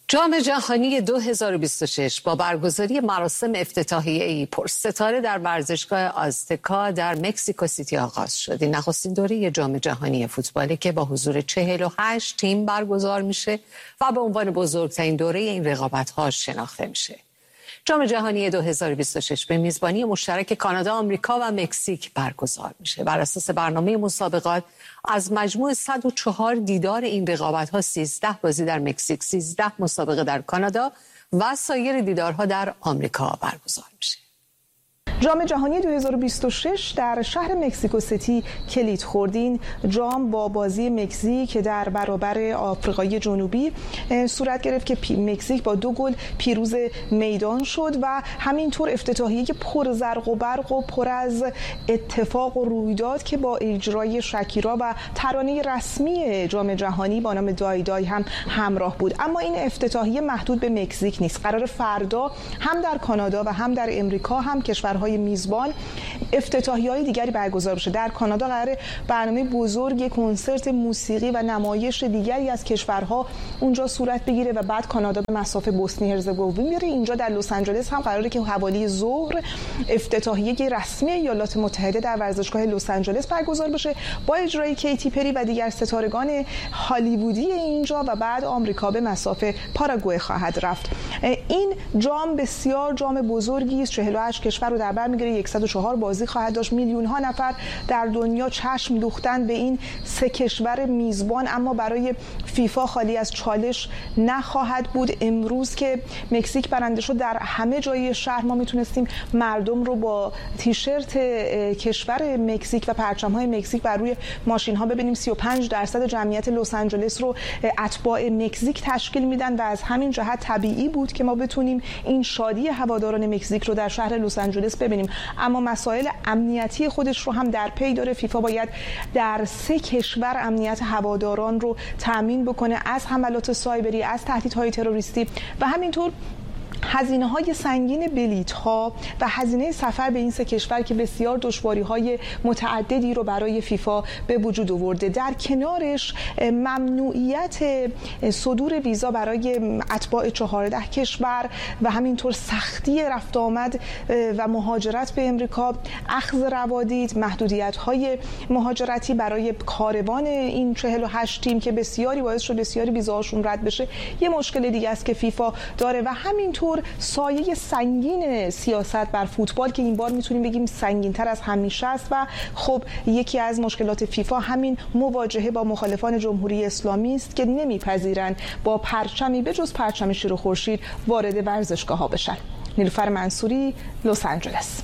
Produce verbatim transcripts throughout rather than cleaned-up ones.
جام جهانی دو هزار و بیست و شش با برگزاری مراسم افتتاحیه‌ای پرستاره در ورزشگاه آزتکا در مکزیکو سیتی آغاز شد. این نخستین دوره جام جهانی فوتبالی که با حضور چهل و هشت تیم برگزار میشه و به عنوان بزرگترین دوره این رقابت‌ها شناخته میشه. جام جهانی دو هزار و بیست و شش به میزبانی مشترک کانادا، آمریکا و مکزیک برگزار میشه. بر اساس برنامه مسابقات از مجموع صد و چهار دیدار این رقابت‌ها سیزده بازی در مکزیک، سیزده مسابقه در کانادا و سایر دیدارها در آمریکا برگزار میشه. جام جهانی دو هزار و بیست و شش در شهر مکزیکو سیتی کلید خوردین. جام با بازی مکزیک در برابر آفریقای جنوبی صورت گرفت که مکزیک با دو گل پیروز میدان شد و همینطور افتتاحیه پر زرق و برق و پر از اتفاق و رویداد که با اجرای شکیرا و ترانه رسمی جام جهانی با نام دای دای هم همراه بود. اما این افتتاحیه محدود به مکزیک نیست. قرار فردا هم در کانادا و هم در امریکا هم کشورهای میزبان افتتاحیه‌های دیگری برگزار بشه. در کانادا قراره برنامه بزرگ کنسرت موسیقی و نمایش دیگری از کشورها اونجا صورت بگیره و بعد کانادا به مسافه بوسنی هرزگوین میره. اینجا در لس آنجلس هم قراره که حوالی ظهر افتتاحیه رسمی ایالات متحده در ورزشگاه لس آنجلس برگزار بشه با اجرای کیتی پری و دیگر ستارگان هالیوودی اینجا و بعد آمریکا به مسافه پاراگوئه خواهد رفت. این جام بسیار جام بزرگی است. چهل و هشت کشور رو در بر میگیره. صد و چهار بازی خواهد داشت. میلیون ها نفر در دنیا چشم دوختن به این سه کشور میزبان، اما برای فیفا خالی از چالش نخواهد بود. امروز که مکزیک برنده شد در همه جای شهر ما میتونستیم مردم رو با تیشرت کشور مکزیک و پرچم‌های مکزیک بر روی ماشین ها ببینیم. سی و پنج درصد جمعیت لس آنجلس رو اتباع مکزیک تشکیل میدن و از همین جهت طبیعی بود که ما بتونیم این شادی هواداران مکزیک رو در شهر لس آنجلس ببینیم. اما مسائل امنیتی خودش رو هم در پی داره. فیفا باید در سه کشور امنیت هواداران رو تامین بکنه، از حملات سایبری، از تهدیدهای تروریستی و همینطور هزینه های سنگین بلیط ها و هزینه سفر به این سه کشور که بسیار دشواری های متعددی رو برای فیفا به وجود آورده. در کنارش ممنوعیت صدور ویزا برای اتباع چهارده کشور و همینطور سختی رفت آمد و مهاجرت به امریکا، اخذ روادید، محدودیت های مهاجرتی برای کاروان این چهل و هشت تیم که بسیاری باعث شد بسیاری ویزاهاشون رد بشه. یه مشکل دیگه است که فیفا داره و همینطور سایه سنگین سیاست بر فوتبال که این بار میتونیم بگیم سنگین‌تر از همیشه است و خب یکی از مشکلات فیفا همین مواجهه با مخالفان جمهوری اسلامی است که نمیپذیرن با پرچمی به جز پرچم شیر و خورشید وارد ورزشگاه‌ها بشن. نیلوفر منصوری، لس آنجلس.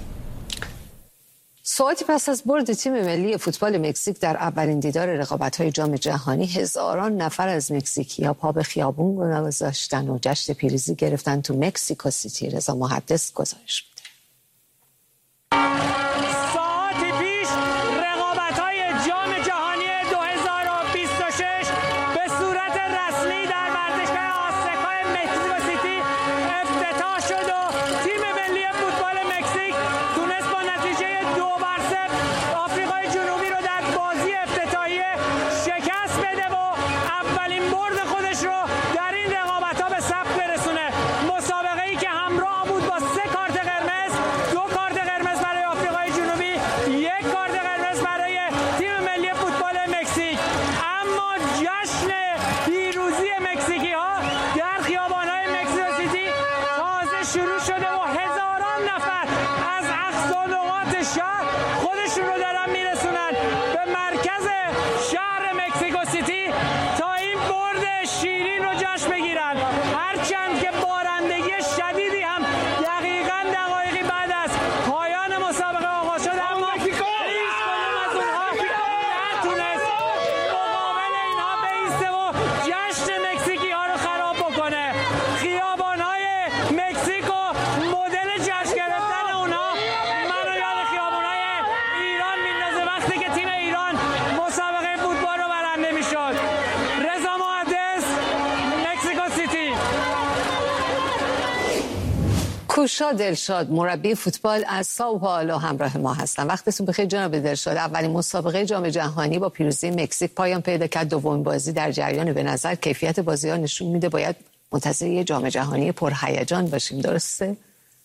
ساعتی پس از برد تیم ملی فوتبال مکزیک در اولین دیدار رقابت‌های جام جهانی، هزاران نفر از مکزیکی‌ها پا به خیابون گذاشتن و جشن پیروزی گرفتن تو مکزیکو سیتی. رضا محدث گزارش میده. ساعتی پیش رقابت‌های جام جهانی دو هزار و بیست و شش به صورت رسمی در ورزشگاه آزتکا مکزیکو سیتی افتتاح شد و تیم ملی فوتبال مکزیک تونست با نتیجه دو بر صفر آفریقای جنوبی رو در بازی افتتاحیه شکست بده و اولین برد خودش رو در این رقابت‌ها به ثبت برسونه. مسابقه‌ای که همراه بود با سه کارت قرمز، دو کارت قرمز برای آفریقای جنوبی، یک کارت قرمز برای تیم ملی فوتبال مکزیک. اما جشن پیروزی مکزیکی‌ها در خیابان‌های مکزیکو سیتی تازه شروع شده و هزاران نفر از اقصا نقاط شهر خودشون رو دارن میرسونن به مرکز شهر مکزیکو سیتی تا این برد شیرین رو جشن بگیرن. هرچند که بارندگی شدیدی هم دقیقاً دقایقی بعد از پایان مسابقه آغاز شد، اما هیچ کدوم از اونها نتونست مقابل اینها بایسته و جشن مکزیکی ها رو خراب بکنه. خیابان‌های مکزیک و مدل جشن گرفتن اونها منو یاد خیابان‌های ایران میندازه وقتی که تیم ایران مسابقه فوتبال رو برنده میشد. رضا محدث، مکزیکو سیتی. کوشا دلشاد، مربی فوتبال از سائو پائولو همراه ما هستن. وقتتون بخیر جناب دلشاد. اولین مسابقه جام جهانی با پیروزی مکزیک پایان پیدا کرد. دومین بازی در جریان. به نظر کیفیت بازی‌ها نشون میده باید منتظر یه جام جهانی پرهیجان باشیم. درسته؟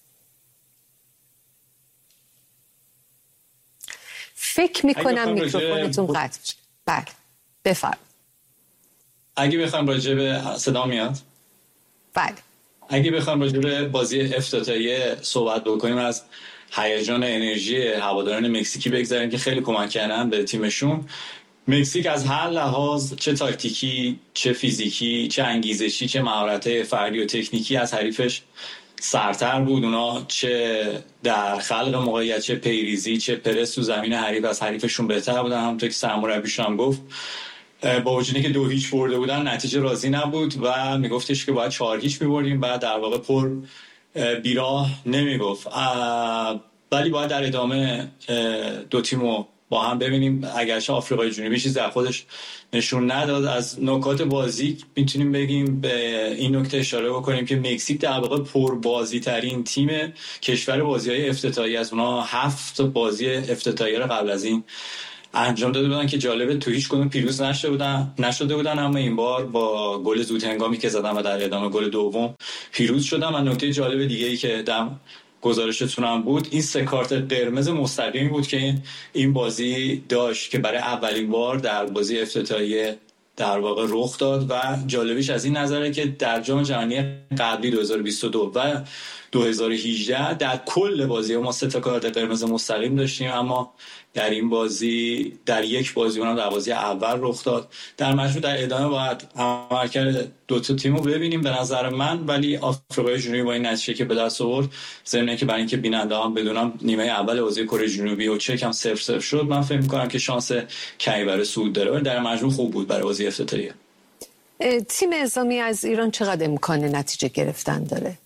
فکر میکنم میکروفونتون قطع میشه. بله بفرمایید. اگه بخوام راجع به صدا میاد؟ بله. اگه بخوام راجع به بازی افتتاحیه صحبت بکنیم، از هیجان انرژی هواداران مکزیکی بگذاریم که خیلی کمک کردن به تیمشون. مکزیک از هر لحاظ، چه تاکتیکی، چه فیزیکی، چه انگیزشی، چه مهارت فردی و تکنیکی، از حریفش سرتر بود. اونا چه در خلق موقعیت، چه پیریزی، چه پرس تو زمین حریف از حریفشون بهتر بودن. همونطور که سرمربیشون هم گفت، با وجودی که دو هیچ برده بودن نتیجه راضی نبود و میگفتش که باید چهار هیچ میبردیم. بعد در واقع پر بیراه نمیگفت، ولی باید در ادامه دو تیمو با هم ببینیم. اگرچه آفریقای جنوبی چیزی در خودش نشون نداد، از نکات بازی میتونیم بگیم به این نکته اشاره بکنیم که مکزیک در واقع پربازی ترین تیم کشور بازی‌های افتتاحیه از اونها هفت بازی افتتاحیه رو قبل از این انجام داده بودن که جالبه تو هیچ کدوم پیروز نشده بودن نشده بودن اما این بار با گل زود هنگامی که زدن و در ادامه گل دوم پیروز شدن. و نکته جالب دیگه ای که دم گزارشتون هم بود، این سه کارت قرمز مستقیمی بود که این بازی داشت که برای اولین بار در بازی افتتاحیه در واقع رخ داد. و جالبیش از این نظره که در جام جهانی قبلی دو هزار و بیست و دو و دو هزار و هجده در کل بازی ما سه تا کارت قرمز مستقیم داشتیم، اما در این بازی در یک بازی اونم در بازی اول رخ داد. در مجموع در ادامه باید عملکرد دو تا تیمو ببینیم به نظر من، ولی آفریقای جنوبی با این نتیجه که به دست آورد، ضمن که برای اینکه بیننده هم بدونم نیمه اول بازی کره جنوبی و چک هم صفر صفر شد، من فکر می‌کنم که شانس کمی برای صعود داره، ولی در مجموع خوب بود برای بازی افتتاحیه. تیم نظامی از ایران چقدر امکان نتیجه گرفتن داره؟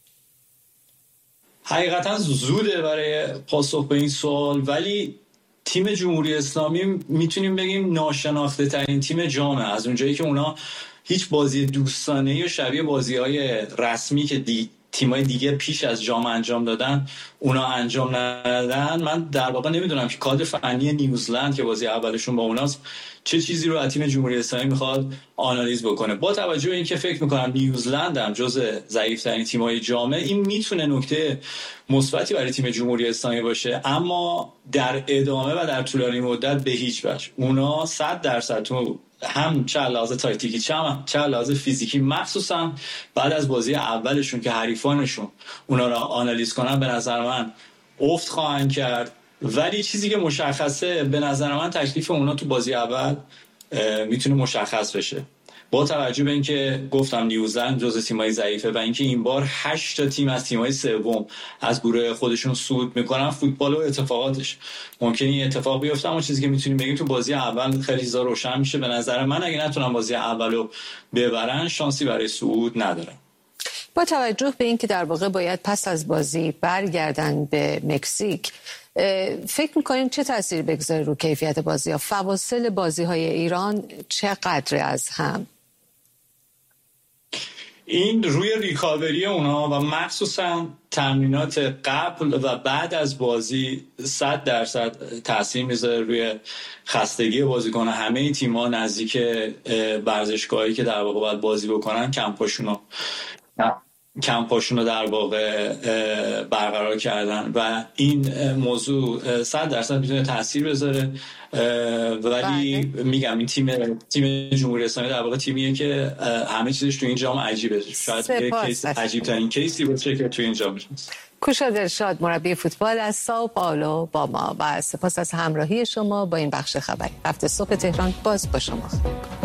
حقیقتا زوده برای پاسخ به این سوال، ولی تیم جمهوری اسلامی میتونیم بگیم ناشناخته ترین تیم جامه. از اونجایی که اونا هیچ بازی دوستانه‌ای و شبیه بازی‌های رسمی که دی... تیمای دیگه پیش از جام انجام دادن اونا انجام ندادن، من در واقع نمیدونم که کادر فنی نیوزلند که بازی اولشون با اوناست چه چیزی رو از تیم جمهوری اسلامی میخواد آنالیز بکنه. با توجه به اینکه فکر میکنم نیوزلند هم جزء ضعیف‌ترین تیم‌های جامعه، این میتونه نکته مثبتی برای تیم جمهوری اسلامی باشه، اما در ادامه و در طولانی مدت به هیچ وجه. اونا صد درصد تو هم چه لحاظ تاکتیکی چه لحاظ فیزیکی، مخصوصا بعد از بازی اولشون که حریفانشون اونا را آنالیز کنن، به نظر من افت خواهند کرد. ولی چیزی که مشخصه به نظر من تکلیف اونا تو بازی اول میتونه مشخص بشه، با توجه به اینکه گفتم نیوزلند جزو تیمای ضعیفه و اینکه این بار هشت تا تیم از تیمای سوم از گروه خودشون صعود میکنن. فوتبال و اتفاقاتش ممکنه این اتفاق بیفته، اما چیزی که میتونیم بگیم تو بازی اول خیلی چیزا روشن میشه. به نظر من اگه نتونن بازی اولو ببرن شانسی برای صعود ندارن. با توجه به اینکه در واقع باید پس از بازی برگردن به مکزیک، فکر میکنین چه تاثیر بگذاره رو کیفیت بازی ها؟ فواصل بازی های ایران چقدر از هم؟ این روی ریکاوری اونا و مخصوصا تمرینات قبل و بعد از بازی صد درصد تاثیر میذاره روی خستگی بازیکن. همه تیم‌ها نزدیک ورزشگاهی که در واقع باید بازی بکنن کمپاشونو کمپاشونو در واقع برقرار کردن و این موضوع صد درصد میتونه تاثیر بذاره. ولی بله. میگم این تیم تیم جمهوری اسلامی در واقع تیمیه که همه چیزش تو این جام عجیبه. شاید یک کیس عجیب ترین کیسی باشه که تو این جام هست. کوشاد ارشاد مربی فوتبال از سائو پائولو با ما و سپاس از همراهی شما با این بخش خبری. هفته صبح تهران باز با شما.